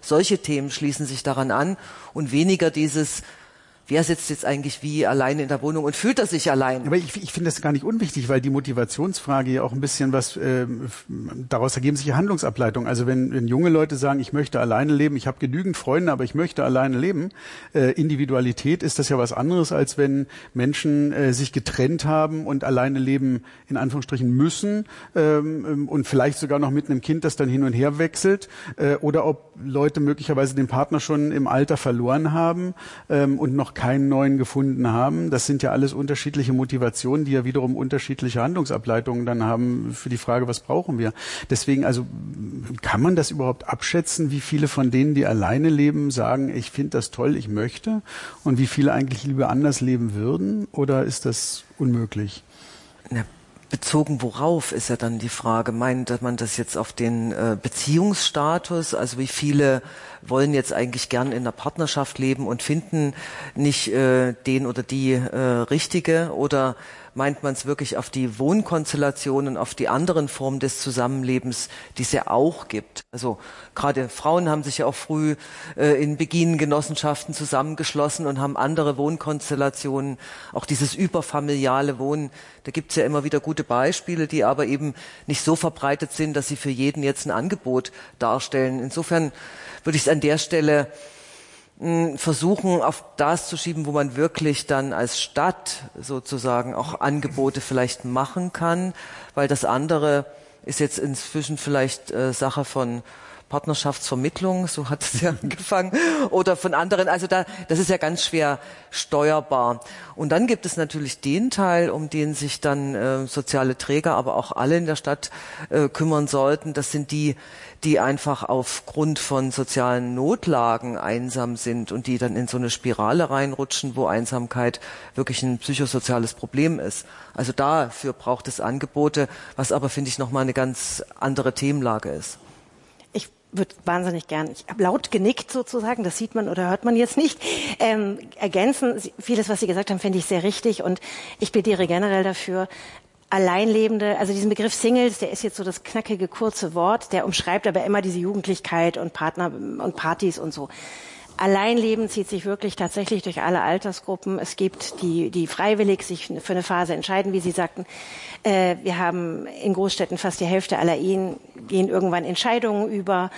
solche Themen schließen sich daran an und weniger dieses, wer sitzt jetzt eigentlich wie alleine in der Wohnung und fühlt er sich allein? Aber ich finde das gar nicht unwichtig, weil die Motivationsfrage ja auch ein bisschen was, daraus ergeben sich ja Handlungsableitungen. Also wenn junge Leute sagen, ich möchte alleine leben, ich habe genügend Freunde, aber ich möchte alleine leben, Individualität ist das ja was anderes, als wenn Menschen sich getrennt haben und alleine leben, in Anführungsstrichen müssen, und vielleicht sogar noch mit einem Kind, das dann hin und her wechselt, oder ob Leute möglicherweise den Partner schon im Alter verloren haben und noch keinen neuen gefunden haben. Das sind ja alles unterschiedliche Motivationen, die ja wiederum unterschiedliche Handlungsableitungen dann haben für die Frage, was brauchen wir? Deswegen, also kann man das überhaupt abschätzen, wie viele von denen, die alleine leben, sagen, ich finde das toll, ich möchte, und wie viele eigentlich lieber anders leben würden? Oder ist das unmöglich? Ja. Bezogen worauf ist ja dann die Frage, meint man das jetzt auf den Beziehungsstatus, also wie viele wollen jetzt eigentlich gern in einer Partnerschaft leben und finden nicht den oder die Richtige, oder meint man es wirklich auf die Wohnkonstellationen, auf die anderen Formen des Zusammenlebens, die es ja auch gibt? Also gerade Frauen haben sich ja auch früh in Beginengenossenschaften zusammengeschlossen und haben andere Wohnkonstellationen, auch dieses überfamiliale Wohnen. Da gibt es ja immer wieder gute Beispiele, die aber eben nicht so verbreitet sind, dass sie für jeden jetzt ein Angebot darstellen. Insofern würde ich es an der Stelle versuchen, auf das zu schieben, wo man wirklich dann als Stadt sozusagen auch Angebote vielleicht machen kann, weil das andere ist jetzt inzwischen vielleicht Sache von Partnerschaftsvermittlung, so hat es ja angefangen, oder von anderen. Also das ist ja ganz schwer steuerbar. Und dann gibt es natürlich den Teil, um den sich dann soziale Träger, aber auch alle in der Stadt kümmern sollten. Das sind die einfach aufgrund von sozialen Notlagen einsam sind und die dann in so eine Spirale reinrutschen, wo Einsamkeit wirklich ein psychosoziales Problem ist. Also dafür braucht es Angebote, was aber, finde ich, nochmal eine ganz andere Themenlage ist. Ich würde wahnsinnig gern, ich habe laut genickt sozusagen, das sieht man oder hört man jetzt nicht, ergänzen. Vieles, was Sie gesagt haben, finde ich sehr richtig, und ich plädiere generell dafür, Alleinlebende, also diesen Begriff Singles, der ist jetzt so das knackige, kurze Wort, der umschreibt aber immer diese Jugendlichkeit und Partner und Partys und so. Alleinleben zieht sich wirklich tatsächlich durch alle Altersgruppen. Es gibt die freiwillig sich für eine Phase entscheiden, wie Sie sagten. Wir haben in Großstädten fast die Hälfte aller Ehen gehen irgendwann in Scheidungen über.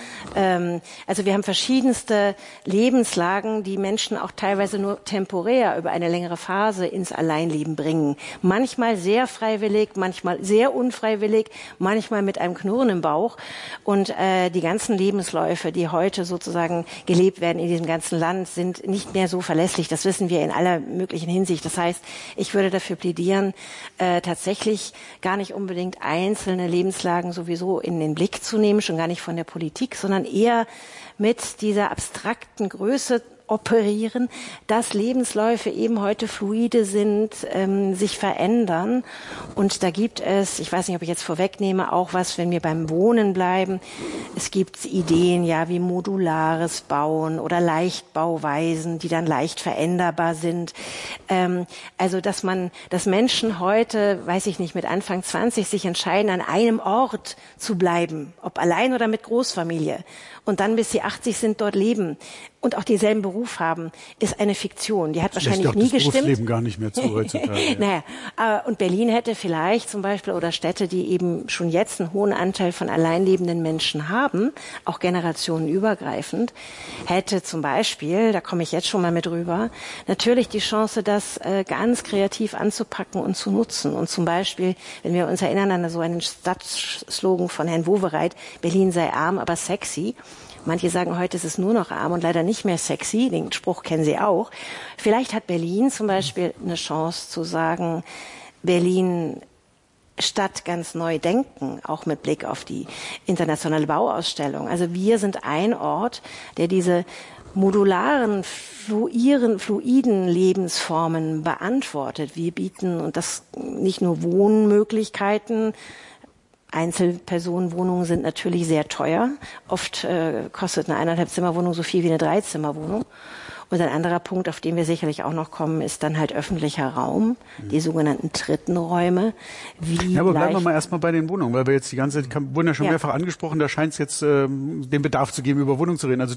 Also wir haben verschiedenste Lebenslagen, die Menschen auch teilweise nur temporär über eine längere Phase ins Alleinleben bringen. Manchmal sehr freiwillig, manchmal sehr unfreiwillig, manchmal mit einem Knurren im Bauch. Und die ganzen Lebensläufe, die heute sozusagen gelebt werden in diesem ganzen Land, sind nicht mehr so verlässlich. Das wissen wir in aller möglichen Hinsicht. Das heißt, ich würde dafür plädieren, tatsächlich gar nicht unbedingt einzelne Lebenslagen sowieso in den Blick zu nehmen, schon gar nicht von der Politik, sondern eher mit dieser abstrakten Größe operieren, dass Lebensläufe eben heute fluide sind, sich verändern. Und da gibt es, ich weiß nicht, ob ich jetzt vorwegnehme, auch was, wenn wir beim Wohnen bleiben. Es gibt Ideen, ja, wie modulares Bauen oder Leichtbauweisen, die dann leicht veränderbar sind. Also, dass Menschen heute, weiß ich nicht, mit Anfang 20 sich entscheiden, an einem Ort zu bleiben, ob allein oder mit Großfamilie, und dann bis sie 80 sind dort leben und auch denselben Beruf haben, ist eine Fiktion. Die hat wahrscheinlich nie gestimmt. Das Berufsleben gar nicht mehr zu heutzutage. Naja, und Berlin hätte vielleicht zum Beispiel, oder Städte, die eben schon jetzt einen hohen Anteil von alleinlebenden Menschen haben, auch generationenübergreifend, hätte zum Beispiel, da komme ich jetzt schon mal mit rüber, natürlich die Chance, das ganz kreativ anzupacken und zu nutzen. Und zum Beispiel, wenn wir uns erinnern an so einen Stadtslogan von Herrn Wowereit, Berlin sei arm, aber sexy. Manche sagen, heute ist es nur noch arm und leider nicht mehr sexy. Den Spruch kennen Sie auch. Vielleicht hat Berlin zum Beispiel eine Chance zu sagen, Berlin Stadt ganz neu denken, auch mit Blick auf die internationale Bauausstellung. Also wir sind ein Ort, der diese modularen, fluiden Lebensformen beantwortet. Wir bieten, und das nicht nur Wohnmöglichkeiten, Einzelpersonenwohnungen sind natürlich sehr teuer. Oft kostet eine 1,5 Zimmerwohnung so viel wie eine 3-Zimmerwohnung. Und ein anderer Punkt, auf den wir sicherlich auch noch kommen, ist dann halt öffentlicher Raum, die sogenannten dritten Räume. Aber bleiben wir mal erstmal bei den Wohnungen, weil wir jetzt die ganze Zeit, wurden ja schon mehrfach angesprochen, da scheint es jetzt den Bedarf zu geben, über Wohnungen zu reden. Also